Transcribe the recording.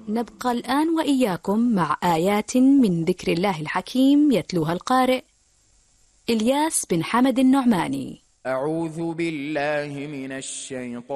نبقى الآن وإياكم مع آيات من ذكر الله الحكيم يتلوها القارئ إلياس بن حمد النعماني. أعوذ بالله من الشيطان